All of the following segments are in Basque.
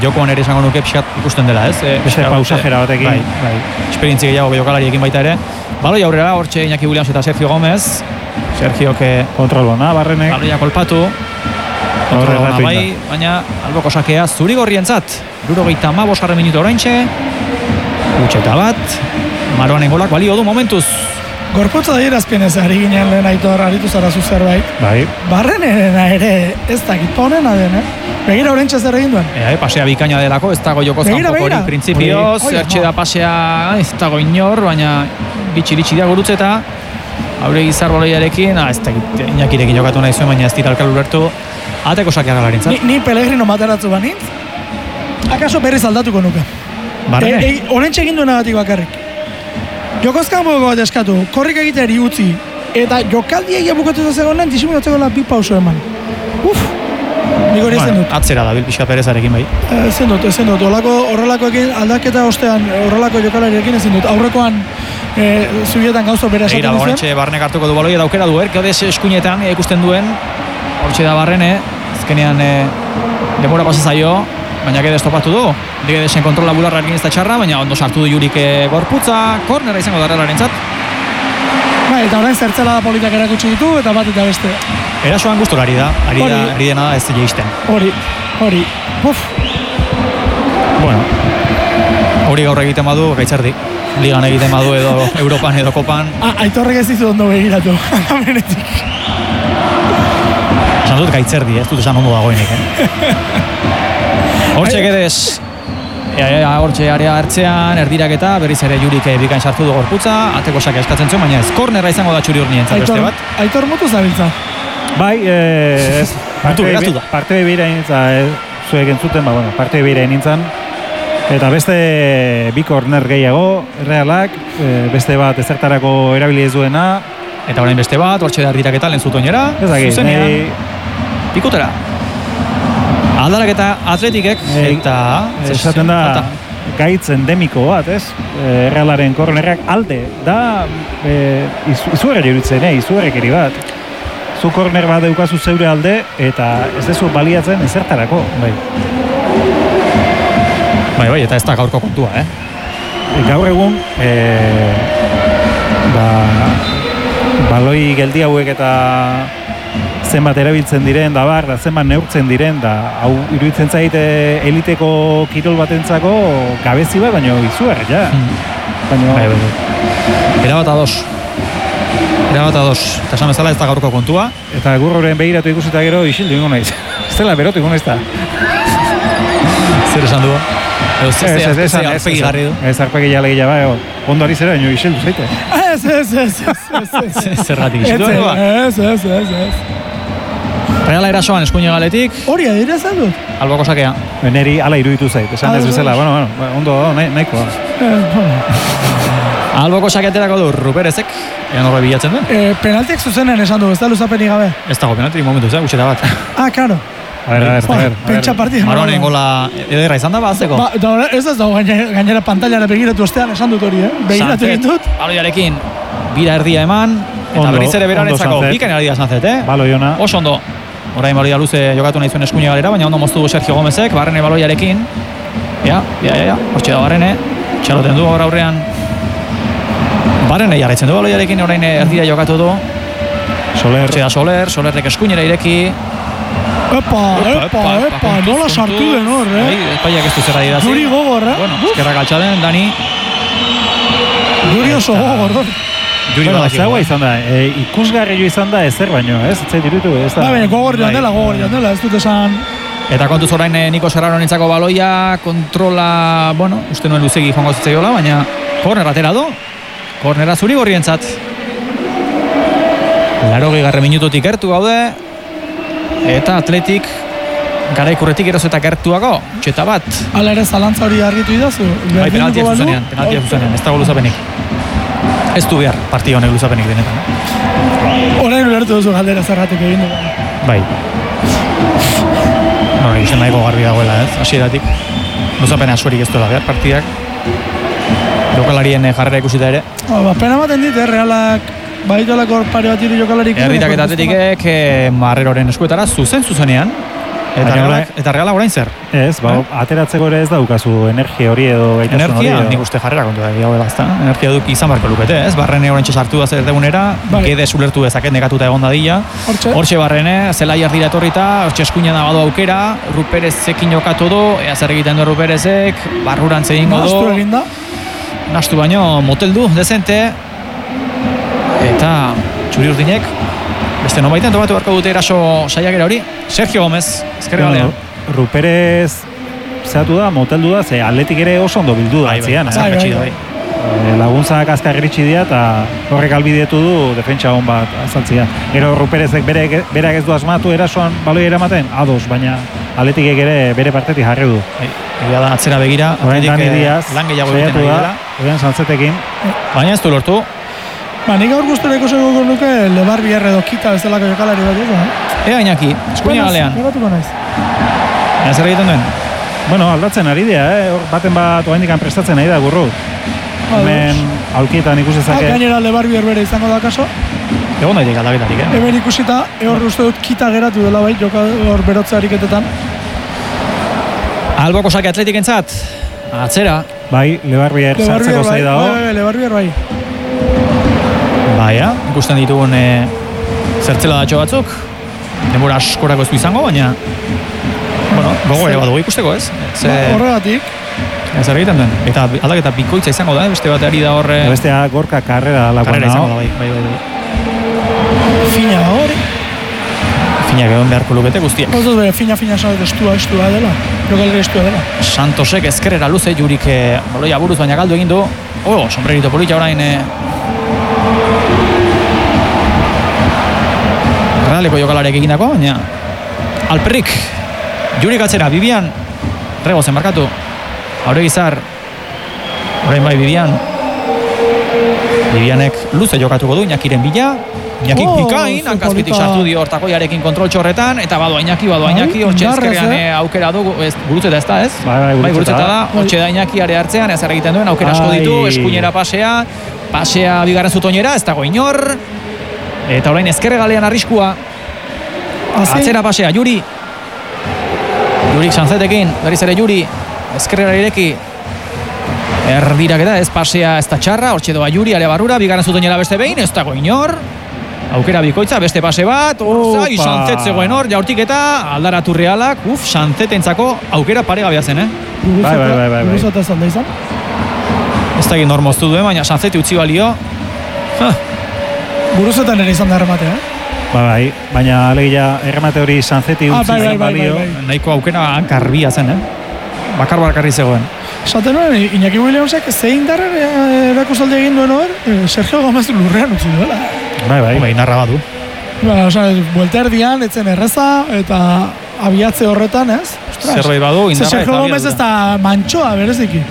jokoan ere esango nuke pixkat ikusten dela, ez? Beste pausajera batekin. Bai. Esperientzia gehiago jokalariekin baita ere. Baloi aurrera, hortxe Iñaki Williams eta Sergio Gómez. Sergio que kontrolona, Barrenek. Baloia kolpatu. Kontrolona bai, baina alboko sakea zuri-gorrientzat. 75. minutu oraintxe. Utxeta bat. Maroanen golak balio du momentuz. Gorputza da irazpienez ari ginen lehen Aitor, aritu zara zerbait. Bai. Barrenena ere ez dakit ponena den, Begira orentxe zer egin duen. Pasea bikaina delako, ez dago jokoz kanpokori printzipioz, ertxe da pasea ez dago inor, baina bitxi da gurutzeta. Haure gizar baloiarekin, ez dakit Iñakirekin jokatu nahi zuen, baina ez dira alkalu lertu. Ateko sakeak galarintzat. Ni Pellegrino materatzu banintz, akaso berriz aldatuko nuke. Barrene? Orentxe egin duenagatik bakarrik. Jokozkan moduko bat eskatu, korrik egiteari utzi, eta jokaldi egia bukatu zegoenan, disimunatzeko bi pauso eman. Nik hori ezen dut. Atzera da, Bilpixka Perezarekin bai. Ezen dut, horrelakoekin aldaketa ostean, horrelako jokalariekin ezen dut. Aurrekoan, zubietan gauzo bera esaten duzen. Hortxe Barrenek hartuko du baloi, eta aukera du, Geodez eskuinetan ikusten duen, hortxe da Barrene, azkenean denbora pasa zaio, baina Geodez topatu du. Geodezen kontrola bularrarekin ez da txarra, baina ondo sartu du Jurik gorputza, kornera izango darrelarentzat. Bai, eta orain zertzela da politak erakutsi ditu, eta bat eta beste. Erasoan gustora ari dena da ez jeisten. Hori. Bueno, hori gaur egiten badu, Gaitzerdi. Ligan egiten badu edo Europan edo Kopan. Aitorrek ez dizu ondo begiratu, alamenetik. Esan dut Gaitzerdi, ez dut esan ondo dagoenik, Hortxe Geodez, hortxe area hartzean, erdirak eta berriz ere Jurik bikain sartu du gorputza, ateko sake eskatzen zuen, baina ez kornerra izango da txuri urnientzat beste bat. Aitor mutu zabiltza. Bai, ez. Parte bebeira nintzen, zuek entzuten, parte bebeira nintzen. Eta beste bi korner gehiago, Realak, beste bat ezertarako erabili ez duena. Eta orain beste bat, hortxe da erdirak eta lehen zutoinera, zuzenean, pikutera. Aldarak eta Atletikek, eta... Esaten da, gaitz endemiko bat, ez? Realaren kornerrak alde, da izugarri juritzen, izugarrikeri bat. Zu korner bat daukazu zeure alde, eta ez dezu baliatzen ezertarako. Bai, eta ez da gaurko kontua, Gaur egun, baloi geldi hauek eta zenbat erabiltzen diren, da zenbat neurtzen diren, da hau iruditzen zaite eliteko kirol batentzako gabezi bat, baina izugarri, ja. Erabat ados. Eta esan bezala ez da gaurko kontua. Eta gurroren begiratu ikusita gero isildu ingo naiz. Ez dela berotu ingo naiz da. Zer esan du? Ez arpegi garri du. Ez arpegi jalegia ba, ondo ari zera, ino isildu zaite. Ez. Zergatik isildu? Ez. Reala erasoan eskuine galetik. Hori adira zen dut. Alboko sakea. Neri ala iruditu zait, esan ez bezala. Ondo, nahikoa. Alboko sakeaterako du Ruperezek. Egan horre bilatzen duen. Penaltiek zuzenen esan du, ez da luzapenik gabe. Ez dago penaltik momentuz, gutxeta bat. Karo. A ver. Pentsa partida. Maroanen gola ederra izan da bazteko. Ez dago gainera pantailara begiratu ostean esan dut hori, Begiratu egin dut. Baloiarekin bira erdia eman. Eta berriz ere berarentzako bikain erdia Sanzet, Baloiona. Oso ondo. Orain baloia luze jokatu nahi zuen eskuine galera, baina ondo moztu du Sergio Gómezek, Barrene baloiarekin. Hortxe da Barrene. Txaloten du aurrean. Barrene jarraitzen du baloiarekin, orain erdira jokatu du. Hortxe da Solerrek eskuinera ireki. Epa, nola sartu den hor, Espaiak ez du zerra dirazi. Guri gogor, Eskerrak altxaden, Dani. Guri oso gogor, Zagoa izan da, ikusgarri jo izan da ezer baino, ez zait iruditu, ez da. Gogor joan dela, ez dut esan. Eta kontuz orain Niko Serrano nintzako baloia, kontrola, uste nuen luzegi joango zitzaiola, baina korner atera du, kornera zuri gorrientzat. 80. minututik gertu gaude, eta Atletik garaikurretik eroz eta gertuako, txeta bat. Hala ere zalantza hori argitu idazu? Penaltia zuzenean, ez dago luzapenik. Ez du behar partida honek luzapenik denetan. Horain ulertu duzu galdera zerratik egin du. Bai. Ikusten nahiko garbi dagoela, hasieratik. Luzapena asuerik ez duela behar partidak. Jokalarien jarrera ikusita ere. Pena baten dit, Realak baitolako pare bat hiru jokalarik. Erditak eta Atletikek Marreroren eskuetara zuzenean. Eta Realak orain zer? Ez, ateratzeko ere ez daukazu energia hori edo gaitasun hori. Energia, nik uste jarrera kontu da, gau ezta. Energia duk izan barko lukete, ez? Barrene orain sartu da zer degunera, Gede ulertu dezaket negatuta egon dadila. Hortxe Barrene, Zelai ardira etorrita, hortxe eskuina da badu aukera, Ruperezekin jokatu du, ea zer egiten du Ruperezek, barrurantz egingo du. Nastu eginda. Nastu baino, motel du, dezente. Eta txuri urdinek, beste nobaiten topatu beharko dute eraso saiakera hori. Sergio Gomez, ezkerre galean. Ruperez zehatu da, moteldu da, ze atletik ere oso ondo bildu da. Laguntzak azkar iritsi dira eta horrek albidietu du defentsa hon bat azaltzia. Gero Ruperezek berak ez du asmatu erasoan baloi eramaten, ados, baina atletik ere bere partetik jarri du. Egia da atzera begira, atletik lan gehiago egiten ari dela. Oian Sanzetekin. Baina ez du lortu. Nik gaur guztoreko zegoen nuke Lebar Bierre edo Kita ez delako jokalari bat ez. Ea Iñaki, eskuina galean. Negatuko naiz. Ea zer egiten duen? Bueno, aldatzen ari dira, baten bat oaindikan prestatzen ari da Gurru. Hemen aulkietan ikusezake. Gainera Lebar Bier bere izango da kaso. Egon daitek aldaketarik, Hemen ikusita, hor uste dut Kita geratu dela bai, hor berotze hariketetan. Alboko sake atletik entzat, atzera. Bai, Lebar Bier sartzeko zai dago. Bai, Lebar Bier bai. Baina, ikusten ditugun zertzela datxo batzuk. Denbora askorako ez du izango, baina gogo ere badugu ikusteko, ez? Horregatik. Zer egiten duen. Eta aldaketa bikoitza izango da, beste bateari da horre... Bestea Gorka karrera alakoa Karrera izango da, bai. Fina hori. Fina egon beharko lukete guztiak. Ez dut bere, fina salet estua dela. Jokalri estua dela. Santosek ezkerrera luze jurik baloia buruz baina galdu egin du. Sombrerito polita orain... Realeko jokalarek egindako, baina Alperrik, Jurik atzera, Bibian Regozen markatu Auregizar orain bai Bibianek luze jokatuko du Iñakiren bila, Iñakik bikain hankazpitik sartu dio hortakoiarekin kontrol txorretan eta badua Iñaki, hortxe ezkerrean aukera du, gurutzeta ez da, ez? Bai, gurutzeta da, hortxe da Iñaki are hartzean, ez egiten duen, aukera asko ditu, eskuinera pasea bigarren zutoinera, ez dago inor. Eta orain ezkerre galean arriskua. Atzera pasea, Jurik Sanzetekin, berriz ere Juri, ezkerrera ireki. Erdiraketa, ez pasea ez da txarra, hortxe doa Juri, ale barrura, bigarren zutoinera beste behin, ez dago inor. Aukera bikoitza, beste pase bat, Sanzet zegoen hor, jaurtiketa, aldaratu Realak, Sanzetentzako aukera paregabea zen, Bai. Guruzota zan da izan. Ez da egin normoztu duen, baina Sanzeti utzi balio. Guruzetan ere izan da errematea, Bai, baina alegia erremate hori Sanzeti utzi balio. Nahiko aukera hankarbia zen, Bakarri zegoen. Esaten nuen, Iñaki Williamsek zein darren erakusaldi egin duen hor, Sergio Gomez lurrean utzi duela. Bai, narra badu. Buelta erdian, etzen erreza, eta abiatze horretan, ez? Zerbait badu, indarra eta Sergio Gomez ez da mantxoa, bereziki.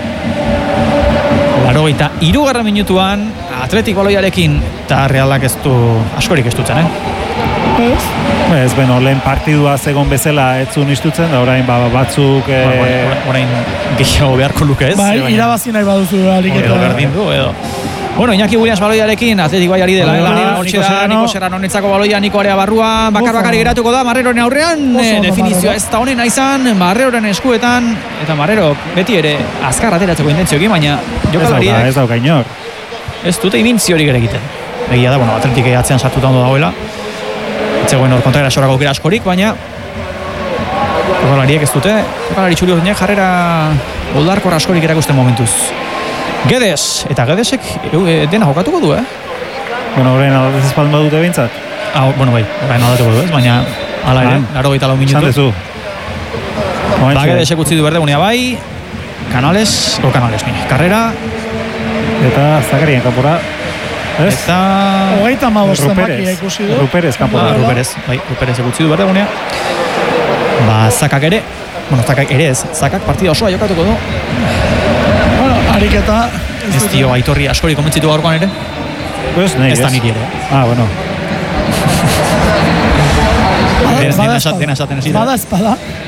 83. minutuan, Atletik baloiarekin, eta Realak ez du, askorik ez dutzen, Ez, lehen partidua zegon bezala ez zuen istutzen, da orain batzuk... Orain gehiago beharko luke ez. Bai, irabazi nahi baduzu aliketa. Edo berdin du, edo. Bueno, Iñaki Williams baloiarekin, Atletik bai ari dela. Hortxe da, Niko Serrano netzako baloia, Niko area barruan, bakar geratuko da, Marreroren aurrean, definizioa ez da honena izan, Marreroren eskuetan, eta Marrerok beti ere azkar ateratzeko intentzioekin, baina jokalariek... Ez dauka inor. Ez dute imintzio hori egiten. Egia da, Atletik atzean sartuta ondo dagoela. Etzegoen hor kontra erasorako aukera askorik, baina jokalariek ez dute, jokalari txuri horrenak jarrera oldarkor askorik erakusten momentuz. Gedes, eta Gedesek dena jokatuko du, Orain aldatez espaldin badute behintzat? Bai, orain aldatuko du, baina ala ere, 94 minutu. Santezu. Gedesek utzi du berdegunea bai, Canales, Carrera. Eta Zakarien kanpora. Eta... Hogeita mabosten makia ikusi du. Ruperez kanpora. Ruperez utzi du berdegunea. Zakak ere, Zakak partida osoa jokatuko du. Ariketa... Ez dio Aitorri askori komentzitu gaurkoan ere? Ez da niri ere. Bueno. Dena esaten ez. Bada espada.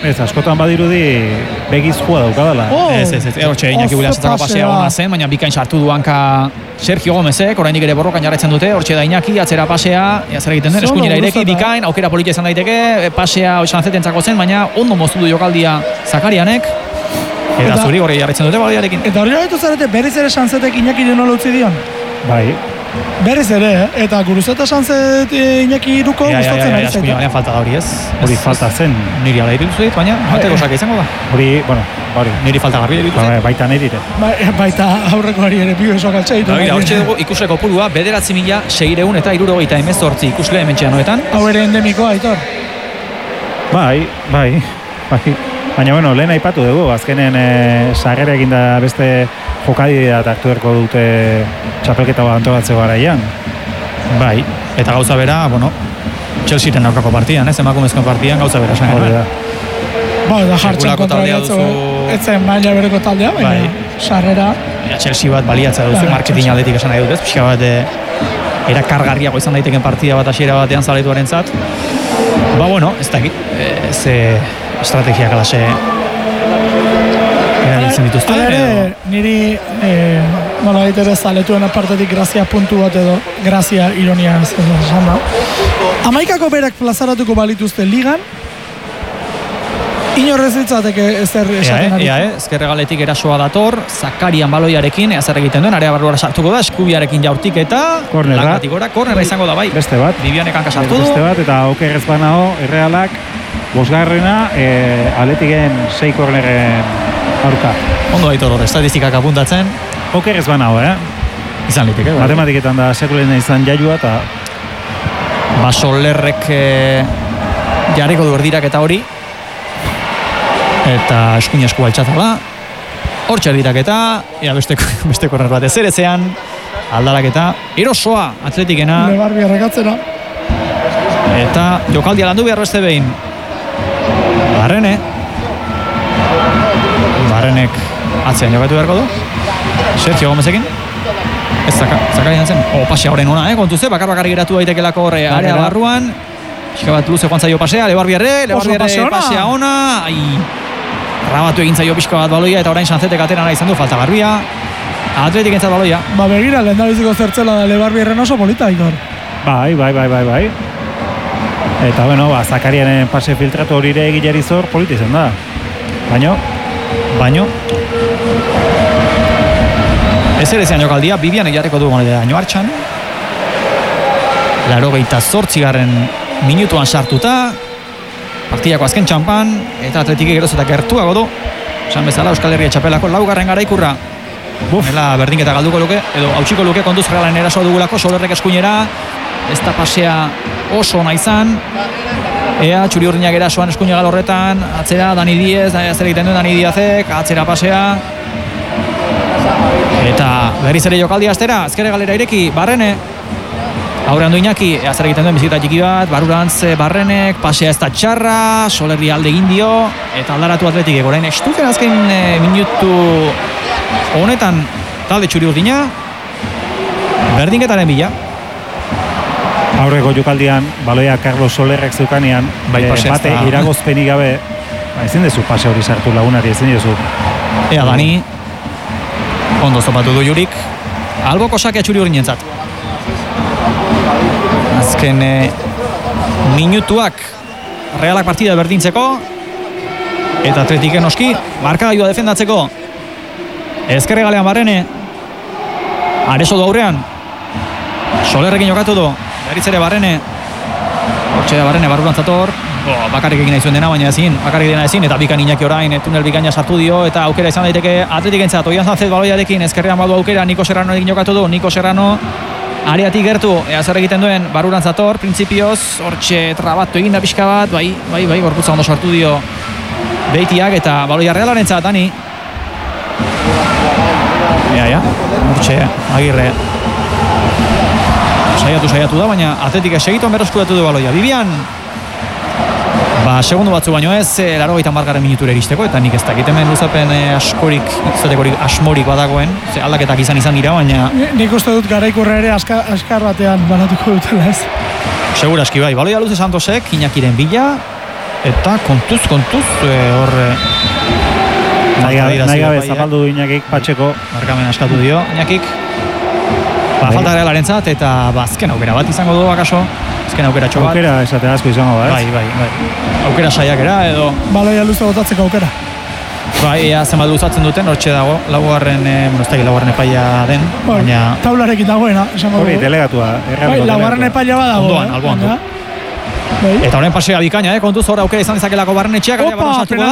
Ez, askotan badirudi begiz joa daukadala. Ez, hortxe, Iñaki Williams atzako pasea ona zen, baina bikain sartu du hanka Sergio Gomezek, oraindik ere borrokan jarraitzen dute, hortxe da Iñaki, atzera pasea, zer egiten den, eskuinera ireki, bikain, aukera politia izan daiteke, pasea xanzetentzako zen, baina ondo moztu du jokaldia Zakarianek, eta zuri hori jarraitzen dute baloiarekin. Eta hori horitu zarete, berriz ere xantzetek Iñaki nola utzi dion? Bai. Berriz ere, eta Guruzeta xantzet Iñaki iruko gustatzen ari zaita. Baina falta da hori ez. Hori falta zen. Niri ala iruditu zait, baina bateko sake izango da. Hori, hori. Niri falta garbi iruditu zait. Baita nirire. Baita aurrekoari ere pio esoak altxa ditu. Hortxe dugu ikusle kopurua 9.600 eta 78 ikusle hementxean noetan. Hau ere endemikoa, Aitor. Bai. Baina, bueno, lehen aipatu dugu, azkenen sarrera eginda beste jokadidea eta aktuerko dute txapelketa bat antolatzeko garaian. Bai, eta gauza bera, bueno, Chelsea-ten aurkako partidan, ez, emakumezkoen partidan gauza bera esan. Hori da. Da jartzen kontra etzen maila bereko taldea, baina sarrera. Chelsea bat baliatza duzu, marketing aldetik esan nahi dut, ez, pixka bat erakargarriago izan daiteken partida bat hasiera batean zaletuaren zat. Bueno, ez dakit, ze estrategiak alase erabiltzen dituzte. Niri nola ere zaletuen apartetik grazia puntu bat edo grazia ironia esan da. Amaikako berak plazaratuko balituzte ligan, inorrez ditzateke ezer esaten ari. Ezkerre galetik erasoa dator, Zakarian baloiarekin, zer egiten duen, area barruara sartuko da, eskubiarekin jaurtik eta langatik gora, kornera izango da bai. Beste bat. Bibianek hanka sartu du. Beste bat, eta okerrez banao, Errealak, bosgarrena, Atletiken 6 korneren aurka. Ondo Aitor hor, estatistikak apuntatzen. Okerrez banao, Izan liteke. Matematiketan da sekulen izan jaiua, eta Basolerrek jarriko du erdirak eta hori. Eta eskuin esku altxatala. Hor txerdirak eta beste korner bat ezerezean. Aldaraketa erosoa Atletikena. Lebarbi errekatzera. Eta jokaldia landu behar beste behin. Barrenek atzean jokatu beharko du. Sergio Gomezekin. Ez Zakarian zen. Pasea horren ona, kontu ze, bakar geratu daitekelako horre area barruan. Pixka bat luze joan zaio pasea, Lebarbiarre pasea ona. Rabatu egin zaio pixka bat baloia eta orain xantzetek aterana izan du, falta garbia. Atletik entzat baloia. Begira, lehen da biziko zertzela da Lebarbiarren oso polita, Aitor. Bai. Eta, bueno, Zakarianen pase filtratu hori ere egilari zor polita izan da. Baino. Ezerezean jokaldia, Bibianek jarriko du gonedea daño hartxan. 88. minutuan sartuta. Partidako azken txampan, eta Atletikek geroz eta gertuago du. Esan bezala Euskal Herria txapelako 4. garaikurra. Hela berdinketa galduko luke, edo hautsiko luke kontuz Realaren erasoa dugulako, Solerrek eskuinera. Ez da pasea oso ona izan. Ea, txuri urdinak erasoan eskuina gal horretan, atzera Dani Diez, zer egiten duen Dani Diezek, atzera pasea. Eta berriz ere jokaldi astera, ezkerre galera ireki, Barrene. Aurrean du Iñaki, zer egiten duen biziketa txiki bat, barurantz Barrenek, pasea ez da txarra, Solerri alde egin dio, eta aldaratu Atletikek, orain estuken azken minutu honetan talde txuri urdina, berdinketaren bila. Aurreko jokaldian, baloia Carlos Solerrek zeukanean, bate iragozpenik gabe, ezin dezu pase hori sartu lagunari, ezin dezu. Ea Dani, ondo zopatu du Jurik, alboko sakea txuri urdinentzat. Azken minutuak Realak partida berdintzeko eta Atletiken noski markagailua defendatzeko. Ezkerre galean Barrene, Areso du aurrean, Solerrekin jokatu du, berriz ere Barrene, hortxe da Barrene barrurantzator, bakarrik egin nahi zuen dena, baina bakarrik dena ezin, eta bikan Iñaki orain, tunel bikaina sartu dio, eta aukera izan daiteke Atletikentzat, Oian Zanzet baloiarekin, ezkerrean badu aukera, Niko Serranorekin jokatu du, Niko Serrano, areatik gertu, zer egiten duen barurantzator, printzipioz, hortxe trabatu eginda pixka bat, bai, gorputza ondo sartu dio Beitiak, eta baloia Realarentzat, Dani. Hortxe, Agirre. Saiatu da, baina Atletik segituan berreskuratu du baloia. Bibian, segundu batzu baino ez, 80. minutura iristeko, eta nik ez dakit hemen luzapen izatekorik asmorik badagoen, aldaketak izan dira, baina... Nik uste dut garaikurra ere askar batean banatuko dutela ez. Seguraski bai, baloia luze Santosek, Iñakiren bila, eta kontuz, hor... Nahi gabe zapaldu Iñakik, Patxeko. Markamen askatu dio, Iñakik. Falta Realaren zat, eta azken aukera bat izango du akaso. Azken aukera txobat. Aukera esate asko izango da, ez? Bai. Aukera saiakera edo... Baloia luze botatzeko aukera. Bai, zenbat luzatzen duten, hortxe dago, laugarren epaia den, baina... Taularekin dagoena, esango dugu. Hori, delegatua. Bai, laugarren epaia badago. Alboan du. Eta horren pasea bikaina, kontuz hor aukera izan dezakelako Barrenetxeak, Opa, penaltia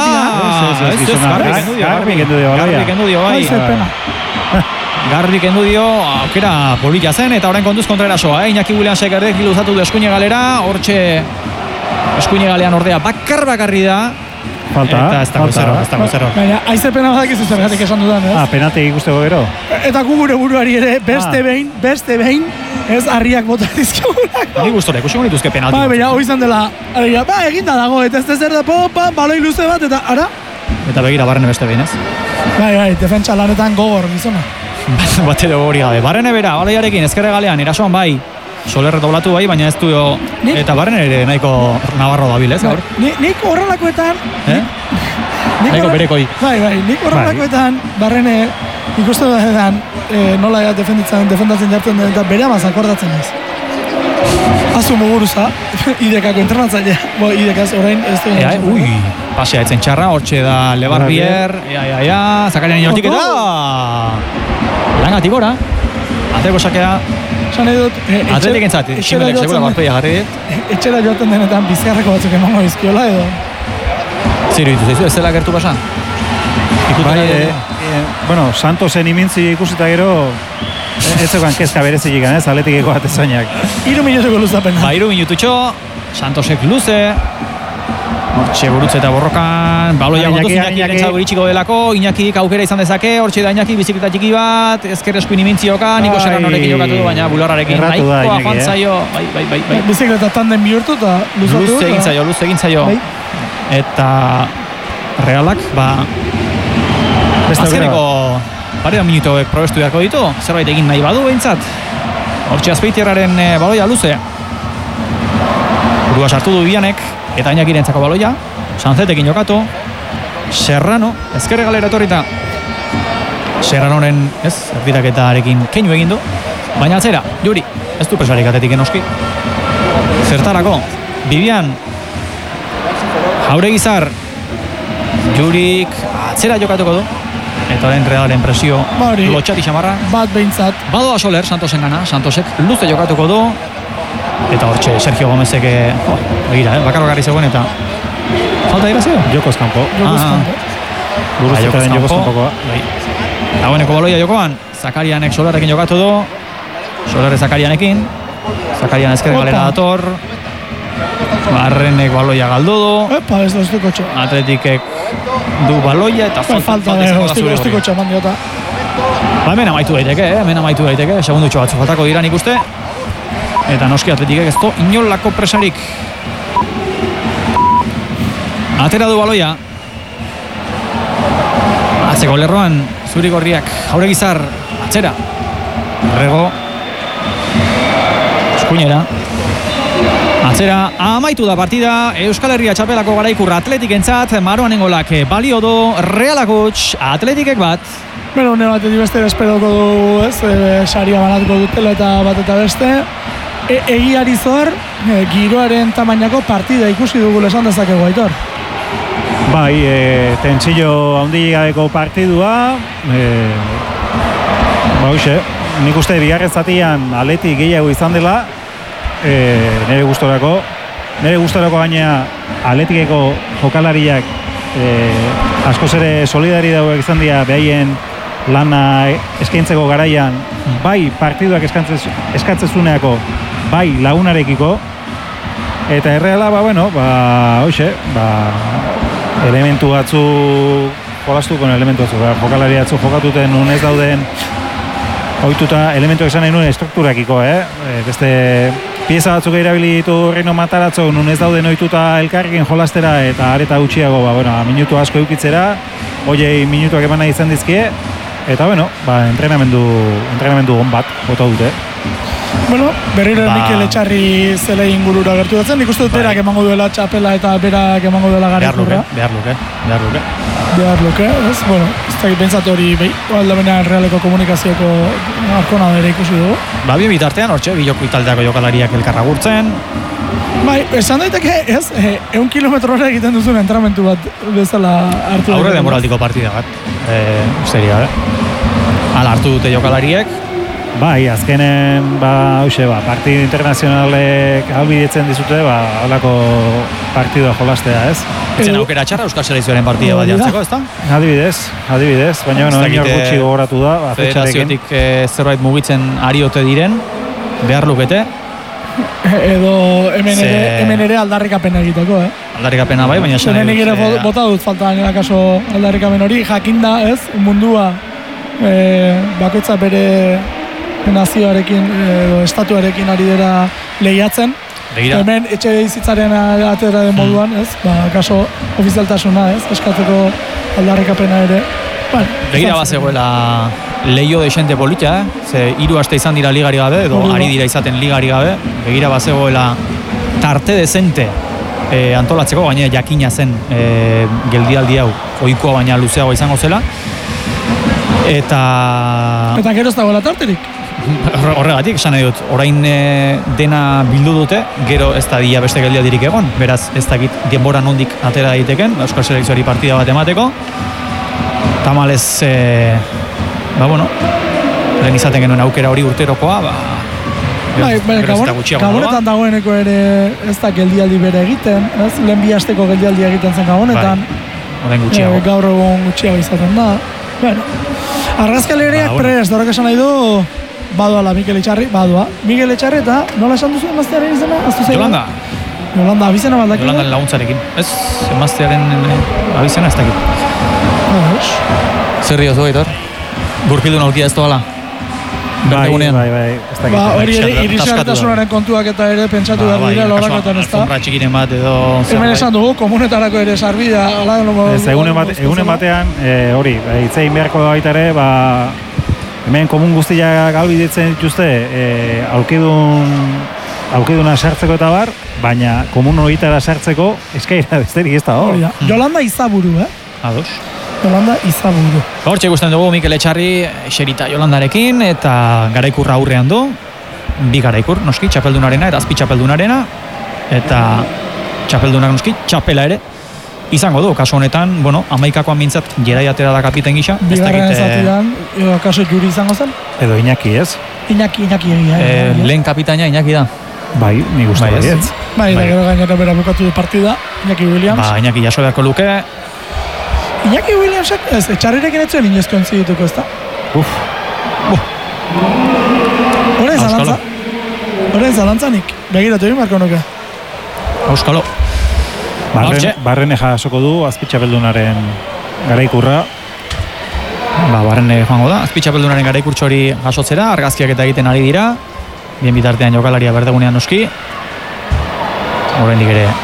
Garbi kendu dio, bai. Garbi kendu dio, aukera polita zen, eta horren kontuz kontra erasoa, Iñaki Williamsek erdeki luzatu du eskuine galera, hortxe eskuine galean ordea bakarri da, falta. Eta ez dago zero. Baina, aize pena badak ez zergatik esan dudan, ez? Penalti ikusteko gero. Eta gure buruari ere, beste behin, ez harriak bota dizkigulako. Ni gustora, ikusi dituzke penalti. Baina, hoi izan dela, eginda dago, eta ez zer da, baloi luze bat, eta ara? Eta begira, Barrene beste behin, ez? Bai, defentsa lanetan gogor, gizona. Bat edo gori gabe. Barrene bera, baloiarekin, ezkerre galean, irasoan bai, Soler doblatu bai, baina ez du eta Barrene ere nahiko nabarro dabil, ez? Nik horrelakoetan... Nahiko berekoi. Bai, nik horrelakoetan Barrene ikusten dudan nola defendatzen jartzen den eta bere amaz akordatzen ez. Azu Muguruza, idekako entrenatzailea. Idekaz orain ez du... Pasea etzen txarra, hortxe da Lebarbier, Zakarian inortik eta... Langatik gora, atreko sakea... Atletik entzat, Ximelek segurako arpeia garri dit. Etxera joaten denetan biziarreko batzuk emango izkiola edo... Zer ditu, ez dela gertu pasan? Bueno, Santosen imintzi ikusita gero... Ez zegoen kezka berezik ez, atletikeko atezainak. 3 minutuko luzapena. 3 minututxo, Santosek luze... Hortxe gurutze eta borrokan, baloia gonduz Iñaki rentzat iritsiko delako, Iñakik aukera izan dezake, hortxe da Iñaki bizikleta txiki bat, ezker eskuin imintzioka, Niko Serranorekin jokatu du, baina bularrarekin nahikoa joan zaio, bai. Bizikleta tanden bihurtu eta luzatu. Luze egin zaio. Eta Realak, azkeneko parean minutuek probestu beharko ditu, zerbait egin nahi badu behintzat. Hortxe Azpeitierraren baloia luze. Burua sartu du Bianek, eta Iñakirentzako baloia, Sanzetekin jokatu, Serrano, ezkerre galera etorrita, Serranoren, erdiraketarekin keinu egin du, baina atzera, Juri, ez du presarik atetik enoski. Zertarako, Bibian, Jauregizar, Jurik, atzera jokatuko du, eta horren Realaren presio lotxati xamarra. Bat behintzat. Badoa Soler, Santosen gana, Santosek luze jokatuko du, eta hortxe Sergio Gomezek begira, bakarrogarri zegoen eta falta dira zeo? Jokoz kanpo. Guruzetaren Jokoz kanpokoa. Dagoeneko baloia jokoan, Zakarianek Solerrekin jokatu du, Solerre Zakarianekin, Zakarian ezker galera dator, Barrenek baloia galdu du, ez du kotxe. Atletikek du baloia eta falta izango da zure hori. Hemen amaitu daiteke, segundutxo batzu faltako dira nik uste. Eta noski Atletikek ez du inolako presarik. Atera du baloia. Atzeko lerroan Zurigorriak Jauregizar atzera. Rego eskuinera. Atzera amaitu da partida. Euskal Herria txapelako garaikurra Atletikentzat, Maroanengolak balio du, Realak huts, Atletikek bat. Une batetik beste esperoko du, saria banatuko dutela eta bat eta beste. Egiari zor, giroaren tamainako partida ikusi dugu esan dezakegu, Aitor. Bai, tentsillo handi gabeko partidua. Nik uste bigarren zatian Atleti gehiago izan dela. Nire gustorako gaina Atletikeko jokalariak askoz ere solidari dauek izan dira behaien lana eskaintzeko garaian, bai partiduak eskatzezuneako, bai lagunarekiko, eta Erreala, elementu batzu jolastuko elementu batzu, jokalari batzu jokatuten nun ez dauden ohituta elementuak esan nahi nuen estrukturakiko, beste pieza batzuk erabili ditu Reino Matarazzo, nun ez dauden ohituta elkarrekin jolastera eta areta gutxiago, minutu asko eukitzera, hoiei minutuak eman nahi izan dizkie, eta entrenamendu on bat bota dute. Bueno, berriro Mikel Etxarri zele ingurura gertu datzen, nik uste dut berak emango duela txapela eta berak emango duela garaikurra. Behar luke, ez? Bueno, ez da pentsatu hori aldamenean realeko komunikazioko arkona bere ikusi dugu. Bien bitartean, hortxe, biloko italdeako jokalariak elkarra gurtzen. Esan daiteke, ez, 100 kilometrora egiten duzun entramentu bat bezala hartu. Aurre demoraldiko partida bat, seria, Hala hartu dute jokalariek. Azkenen, partidu internazionalek albidetzen dizute, halako partidua jolastea, ez? Etzen aukera txarra Euskal Selekzioaren partida bat jartzeko, ez da? Adibidez, baina inor gutxi gogoratu da. Federaziotik zerbait mugitzen ariote diren, behar lukete. Edo hemen ere aldarrikapena egiteko, Aldarrikapena baina esan nahi dut. Hemen ere bota dut falta akaso aldarrikapen hori, jakinda, ez? Mundua bakoitza bere nazioarekin edo estatuarekin ari dira lehiatzen. Hemen etxe bizitzaren atera den moduan, ez? Kaso ofizialtasuna, ez? Eskatzeko aldarrikapena ere. Begira bazegoela lehio desente politia, ze 3 aste izan dira ligari gabe, edo ari dira izaten ligari gabe. Begira bazegoela tarte dezente antolatzeko, gaine jakina zen geldialdi hau, ohikoa baina luzeago izango zela. Eta gero ez dagoela tarterik? Horregatik, esan nahi dut, orain dena bildu dute, gero ez da dia beste geldialdirik egon, beraz ez dakit denbora nondik atera daiteken, Euskal Selekzioari partida bat emateko. Tamalez, lehen izaten genuen aukera hori urterokoa, Gabonetan dagoeneko ere ez da geldialdi bere egiten, ez? Lehen 2 asteko geldialdi egiten zen Gabonetan. Gaur egun gutxiago izaten da. Argazkalereak prest, horrek esan nahi du, badoala Mikel Etxarri, Mikel Etxarri eta nola esan duzu emaztearen izena? Yolanda, abizena baldakit? Yolanda laguntzarekin. Ez, emaztearen abizena ez dakit. Zer dio zu, Aitor? Gurpildu naulkia ez doala? Bai, ez dakit. Hori ere, irisgarritasunaren kontuak eta ere pentsatu behar dira lorakoetan ez da. Alfombra txikiren bat edo... Hemen esan dugu, komunetarako ere sarbidea. Egunen batean, hori, itzein beharko baita ere, hemen komun guztiak albidetzen dituzte, aukiduna sartzeko eta bar, baina komun horietara sartzeko eskaira besterik ez da hor. Yolanda Izaburu, Ados. Yolanda Izaburu. Hortxe ikusten dugu Mikel Etxarri xerita Yolandarekin eta garaikurra aurrean du. 2 garaikur, noski, txapeldunarena eta azpi txapeldunarena. Eta txapeldunak noski, txapela ere. Izango du, kasu honetan, 11koan mintzat Jerai atera da kapiten gisa. Bigarren zatian, kaso Juri izango zen? Edo Iñaki ez? Iñaki lehen kapitaina Iñaki da. Bai, nik uste baietz. Da gero gainera bera bukatu du partida, Iñaki Williams. Iñaki jaso beharko luke. Iñaki Williamsek, ez, Etxarrirekin etzuen inozko entzituko ez da? Horren zalantzanik, begiratu egin marko nuke. Euskalo. Barrene jasoko du, azpitxapeldunaren garaikurra. Barrene joango da, azpitxapeldunaren garaikurtxo hori jasotzera, argazkiak eta egiten ari dira. Bien bitartean jokalaria berdegunean noski. Horrendik ere.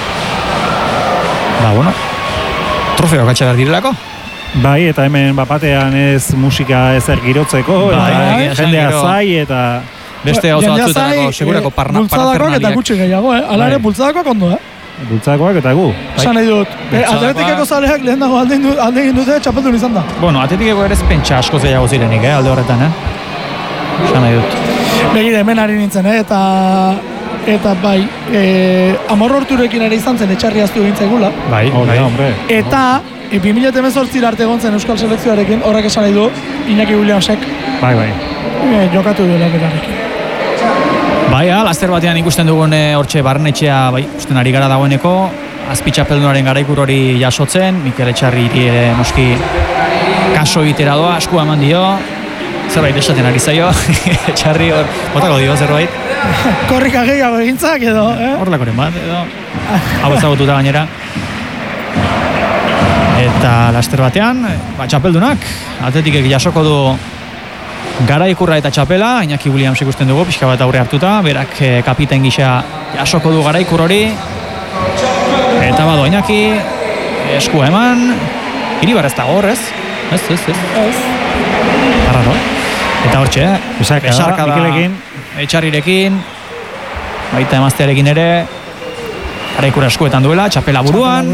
Trofeo katxa behar direlako. Bai, eta hemen bapatean ez musika ezer girotzeko, jendea zai eta... Beste gauza batzuetarako segurako parafernalia. Bultzadakoak eta gutxi gehiago, Ala ere, bultzadakoak ondo, Bultzadakoak eta gu. Esan nahi dut, atletikeko zaleak lehen dago alde egin dute txapeldun izan da. Atletikeko ere pentsa asko zeiago zirenik, alde horretan, Esan nahi dut. Begira, hemen ari nintzen, eta bai, Amorro Horturekin ere izan zen Etxarri aztu egin zaigula. Bai. Eta 2018 arte egon zen Euskal Selekzioarekin, horrek esan nahi du Iñaki Williamsek. Bai. Jokatu duela berarekin. Laster batean ikusten dugun hortxe Barrenetxea, usten ari gara dagoeneko, azpitxapeldunaren garaikur hori jasotzen, Mikel Etxarri ere noski kaso egitera doa, askua eman dio, zerbait esaten ari zaio, Etxarri hor, botako dio zerbait. Korrika gehiago egintzak edo, Horrelakoren bat, edo, hau ezagututa gainera. Eta laster batean, txapeldunak, atletikek jasoko du garaikurra eta txapela, Iñaki Williams ikusten dugu, pixka bat aurre hartuta, berak kapiten gisa jasoko du garaikur hori. Eta Iñaki, eskua eman, Iribar ez da horrez, ez. Arraro. Eta hortxe, besarka da, Etxarrirekin, baita emaztearekin ere, Garaikura eskuetan duela, txapela buruan.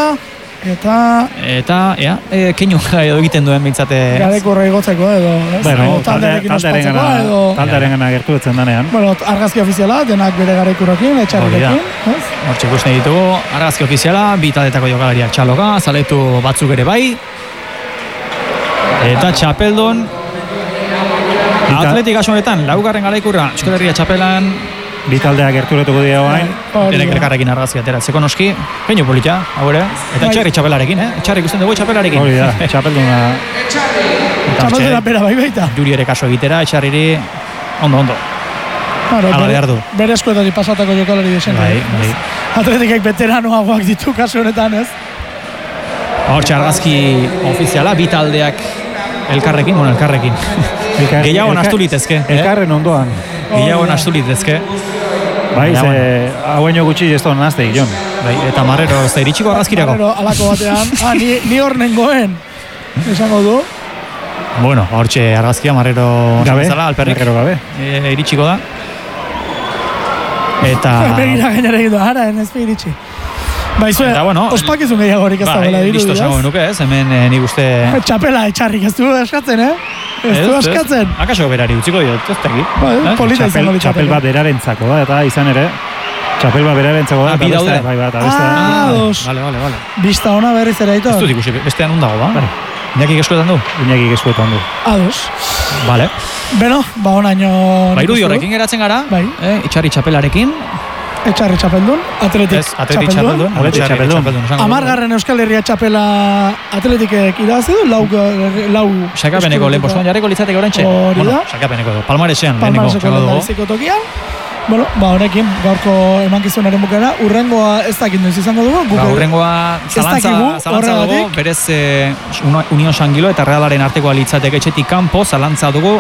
Eta, keinu edo egiten duen bintzate. Garaikurra igotzeko edo, ez? Bueno, taldearekin ospatzeko edo... Taldearen gana gertu etzen danean. Bueno, argazki ofiziala, denak bere Garaikurrekin, Etxarrirekin, ez? Hortxe ikusten ditugu, argazki ofiziala, bi taldetako jokalariak txaloka, zaletu batzuk ere bai. Eta txapeldun, Atletik asunetan, laugarren Garaikurra, Euskal Herria txapelan, bi taldeak gerturatuko dira orain. Denek elkarrekin argazki ateratzeko noski. Peño polita, hau ere. Eta Etxarri txapelarekin, Etxarri ikusten dugu txapelarekin. Hori da, txapelduna. Txapelduna pera bai baita. Juri ere kaso egitera, Etxarriri ondo. Hala behar du. Bere eskuetatik pasatako jokalari desen. Bai. Atletikek veteranoagoak ditu kasu honetan, ez? Hortxe argazki ofiziala, bi taldeak elkarrekin. Gehiago nastu litezke. Elkarren ondoan. Gehiago nastu litezke. Bai, haueño gutxi ez da nazteik, Jon. Bai, eta Marrero ez da iritsiko argazkirako. Marrero alako batean. Ni hor nengoen. Esango du. Bueno, hortxe argazkia Marrero zala, alperrik. Marrero gabe. Iritsiko da. Eta... Begira gainera egitu, ez iritsi. Baizue, ospakizun gehiagorik ez da bela diru. Listo esango nuke ez, hemen nik uste... Txapela Etxarrik ez du eskatzen, Ez du eskatzen. Akaso berari utziko diot, ez tegit. Polita izango ditu. Txapel bat berarentzako da, eta izan ere, txapel bat berarentzako da, eta beste bai bat, Vale. Bista ona berriz ere ditu. Ez dut ikusi, bestean undago, ba? Iñaki eskuetan du? Iñaki eskuetan du. Ados. Vale. Beno, onaino... Irudi horrekin geratzen gara, Etxarri txapelarekin. Etxarri txapeldun, Atletik txapeldun. Amargarren Euskal Herria txapela Atletikek irabazi du, lau... Sakapeneko lehen postuan jarriko litzateke oraintxe? Hori da. Sakapeneko, Palmaresean Palmareseko lehendabiziko tokian. Bueno, honekin, gaurko emankizunaren bukera, urrengoa ez dakit noiz izango dugu. Urrengoa zalantza dugu, berez Unión Sangilo eta Realaren artekoa litzateke etxetik kanpo, zalantza dugu,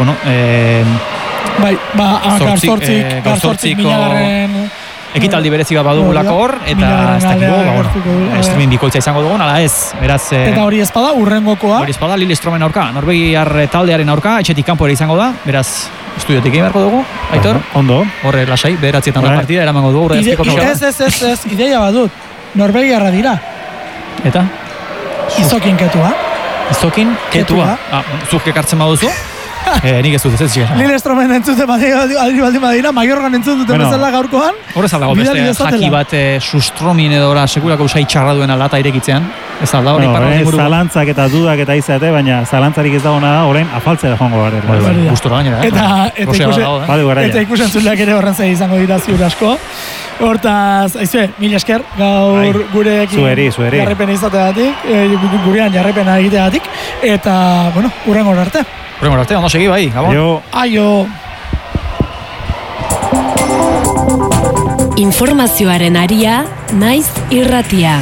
garzortzik minagarren ekitaldi berezik bat badugulako hor, eta ez dakigu, streaming bikoitza izango dugun, ala ez, beraz... Eta hori ezpada, urrengokoa? Hori ezpada, Lillestrømen aurka, Norvegiar taldearen aurka, etxetik kanpo ere izango da, beraz, estudiotik egin beharko dugu, Aitor? Ondo. Horre, lasai, bederatzietan da partida, eramango dugu, horre ezkiko pixka. Ez, ideia badut, Norvegiarra dira. Eta? Izokin ketua. Izokin ketua? Zuk ekartzen baduzu? Nik ez dut ez ziren. Lillestrømen entzute adri baldin badira, Maiorgan entzute bezala gaurkoan. Horrez aldago beste, jaki bat sustromin edo sekulako usai txarra duena lata irekitzean. Ez alda hori parra hori zalantzak eta dudak eta izate, baina zalantzarik ez dago nada, orain afaltzera joango gara. Gustora gainera, Eta ikusen zuleak ere horren zei izango dira ziur asko. Hortaz, aizue, mila esker, gaur gurekin jarrepena izateagatik, gurean jarrepena egiteagatik, eta, bueno, urrengor arte. Urrengor arte, ondo segi bai, gabon. Aio! Informazioaren aria, naiz irratia.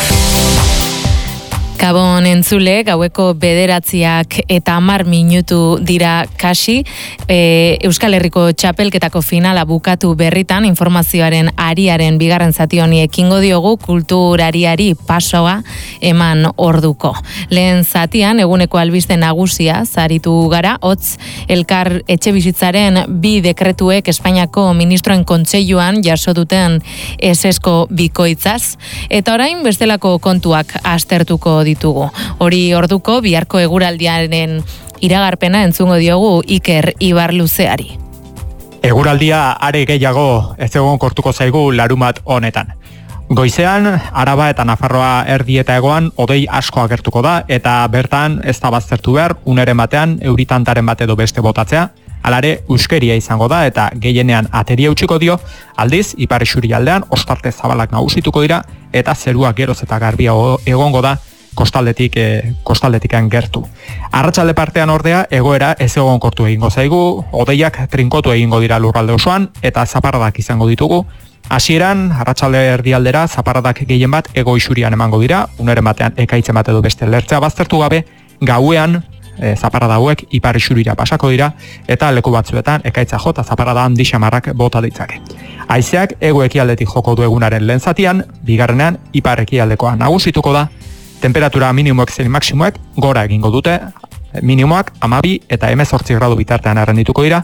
Gabon entzule, gaueko 9 eta 10 minutu dira kasi. Euskal Herriko txapelketako finala bukatu berritan, informazioaren ariaren bigarren zati honi ekingo diogu kulturariari pasoa eman orduko. Lehen zatian, eguneko albiste nagusia zaritu gara, hotz elkar etxe bizitzaren 2 dekretuek Espainiako ministroen kontseiluan jaso duten esesko bikoitzaz, eta orain bestelako kontuak aztertuko ditugu. Hori orduko biharko eguraldiaren iragarpena entzungo diogu Iker Ibarluzeari. Eguraldia are gehiago ez egon kortuko zaigu larumat honetan. Goizean, Araba eta Nafarroa erdi eta hegoan hodei asko agertuko da, eta bertan ez da baztertu behar, uneren batean, euritantaren bat edo beste botatzea, alare euskeria izango da, eta gehienean ateria utziko dio, aldiz, ipar isurialdean, ostarte zabalak nagusituko dira, eta zerua geroz eta garbia egongo da, kostaldetikan gertu. Arratsalde partean ordea, egoera ez egonkortu egingo zaigu, hodeiak trinkotu egingo dira lurralde osoan, eta zaparradak izango ditugu. Hasieran, arratsalde erdialdera, zaparradak gehien bat ego isurian emango dira, uneren batean ekaitzen bat edo beste lertzea baztertu gabe, gauean, zaparrada hauek ipar isurira pasako dira, eta leku batzuetan ekaitza jota zaparrada handi xamarrak bota ditzake. Haizeak ego ekialdetik joko du egunaren lehen zatian, bigarrenean ipar ekialdekoa nagusituko da, temperatura minimoek zein maksimoek gora egingo dute, minimoak 12 eta 18 gradu bitartean errendituko dira,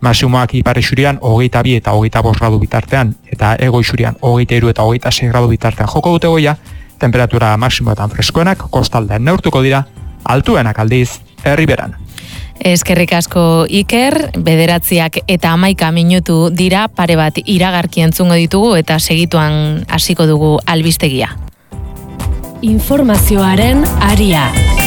Maximoak ipar isurian 22 eta 25 gradu bitartean, eta hego isurian 23 eta 26 gradu bitartean joko dute goia, temperatura maximoetan freskoenak kostaldean neurtuko dira, altuenak aldiz herriberan. Eskerrik asko Iker, 9 eta 11 minutu dira, pare bat iragarki entzungo ditugu eta segituan hasiko dugu albistegia. Informazioaren aria.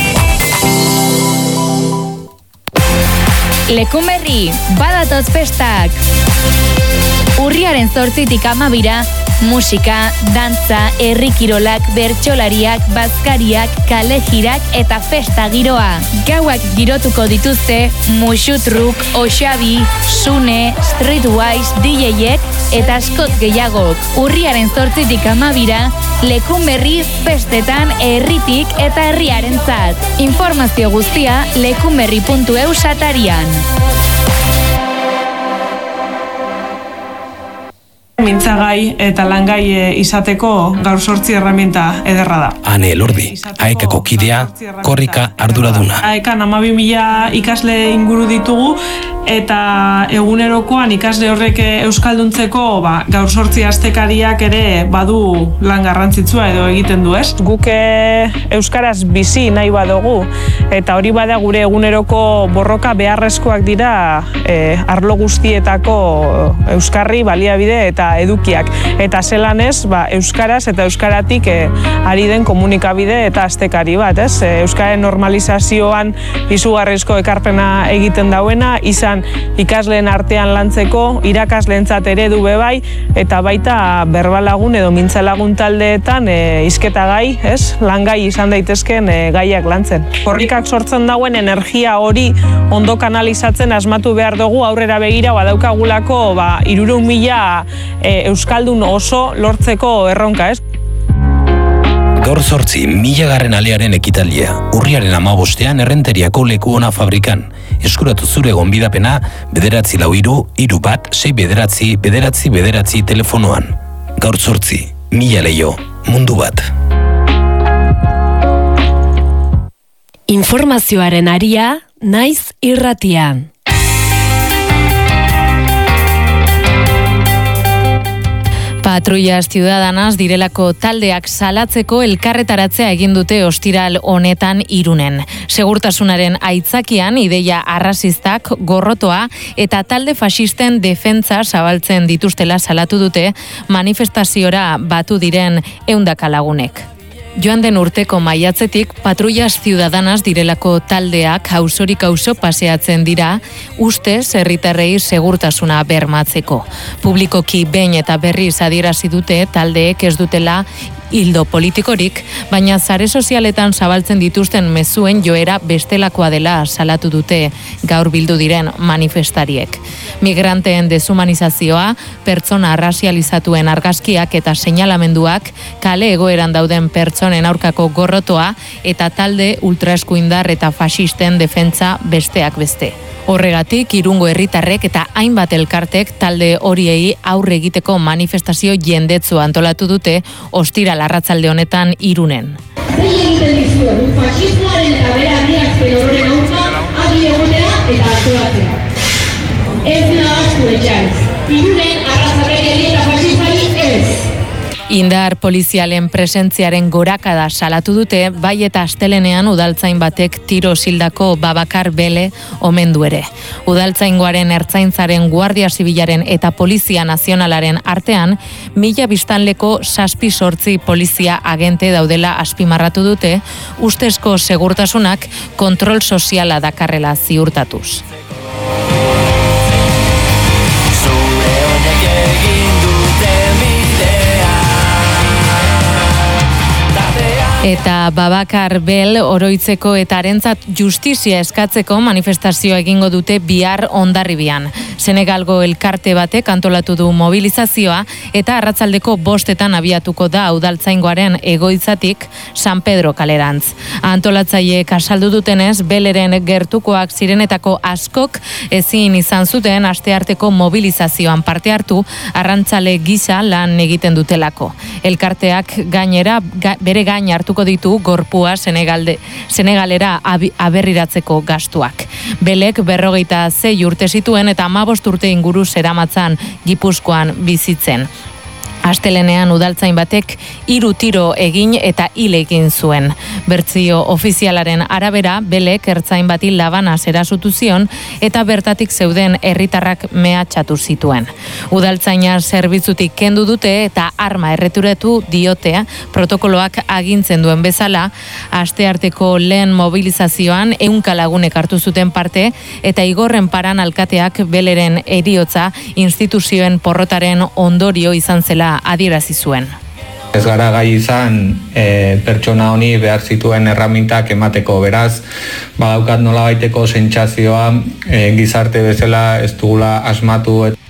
Lekunberri, badatoz festak! Urriaren 8tik 12, musika, dantza, herrikirolak, bertsolariak, bazkariak, kalejirak eta festa giroa. Gauak girotuko dituzte Muxutruk, Oxabi, Sune, Streetwise, DJek eta askot gehiagok. Urriaren 8tik 12, Lekunberri festetan herritik eta herriarentzat. Informazio guztia lekunberri.eu satarian. Mintzagai eta langai izateko gaur 8 erraminta ederra da. Ane Elordi, AEKako kidea, korrika arduraduna. AEKan 12.000 ikasle inguru ditugu eta egunerokoan ikasle horrek euskalduntzeko gaur 8 astekariak ere badu lan garrantzitsua edo egiten du, ez? Guk euskaraz bizi nahi badugu eta hori bada gure eguneroko borroka beharrezkoak dira arlo guztietako euskarri baliabide eta edukiak. Eta zelan ez, euskaraz eta euskaratik ari den komunikabide eta astekari bat, ez? Euskaren normalizazioan izugarrizko ekarpena egiten dauena, izan ikasleen artean lantzeko, irakasleentzat eredu bebai, eta baita berbalagun edo mintzalagun taldeetan hizketagai, ez? Langai izan daitezken gaiak lantzen. Korrikak sortzen dauen energia hori ondo kanalizatzen asmatu behar dugu aurrera begira badaukagulako 300.000 euskaldun oso lortzeko erronka, ez? Gaur 8 1.000. alearen ekitaldia, urriaren 15ean Errenteriako Leku Ona fabrikan. Eskuratu zure gonbidapena 943-1 telefonoan. Gaur 8 1.000 leio, mundu bat. Informazioaren aria, naiz irratian. Patrullas Ciudadanas direlako taldeak salatzeko elkarretaratzea egin dute ostiral honetan Irunen. Segurtasunaren aitzakian ideia arrazistak, gorrotoa eta talde faxisten defentsa zabaltzen dituztela salatu dute manifestaziora batu diren 100 lagunek. Joan den urteko maiatzetik Patrullas Ciudadanas direlako taldeak auzorik auzo paseatzen dira, ustez herritarrei segurtasuna bermatzeko. Publikoki behin eta berriz adierazi dute taldeek ez dutela hildo politikorik, baina sare sozialetan zabaltzen dituzten mezuen joera bestelakoa dela salatu dute gaur bildu diren manifestariek. Migranteen deshumanizazioa, pertsona arrazializatuen argazkiak eta seinalamenduak, kale egoeran dauden pertsonen aurkako gorrotoa eta talde ultraeskuindar eta faxisten defentsa besteak beste. Horregatik, Irungo herritarrek eta hainbat elkartek talde horiei aurre egiteko manifestazio jendetzu antolatu dute ostiral arratzalde honetan Irunen. Zein egiten dizuen, faxismoaren eta bere adierazpen horren aurka adi egotea eta antolatzea. Ez nahaztu etxaiz, Irunen arrazarrekeri eta faxistari ez. Indar polizialen presentziaren gorakada salatu dute, bai eta astelenean udaltzain batek tiro sildako Babakar Bele omendu ere. Udaltzaingoaren ertzaintzaren Guardia Zibilaren eta Polizia Nazionalaren artean, 1000 biztanleko 7-8 polizia agente daudela azpimarratu dute, ustezko segurtasunak kontrol soziala dakarrela ziurtatuz. Eta Babakar Bel oroitzeko eta harentzat justizia eskatzeko manifestazioa egingo dute bihar Hondarribian. Senegalgo elkarte batek antolatu du mobilizazioa eta arratzaldeko 5etan abiatuko da udaltzaingoaren egoitzatik San Pedro kalerantz. Antolatzaileek azaldu dutenez, Beleren gertukoak zirenetako askok ezin izan zuten astearteko mobilizazioan parte hartu arrantzale gisa lan egiten dutelako. Elkarteak gainera bere gain hartuko ditu gorpua Senegalera aberriratzeko gastuak. Belek 46 urte zituen eta 15 urte inguru zeramatzan Gipuzkoan bizitzen. Astelenean udaltzain batek 3 tiro egin eta hil egin zuen. Bertsio ofizialaren arabera, Belek ertzain bati labana erasutu zion eta bertatik zeuden herritarrak mehatxatu zituen. Udaltzaina zerbitzutik kendu dute eta arma erreturatu diotea, protokoloak agintzen duen bezala, astearteko lehen mobilizazioan 100 lagunek hartu zuten parte eta Igorren Paran alkateak Beleren heriotza instituzioen porrotaren ondorio izan zela adierazi zuen. Ez gara gai izan pertsona honi behar zituen erramintak emateko, beraz, badaukat nolabaiteko sentsazioa gizarte bezala ez dugula asmatu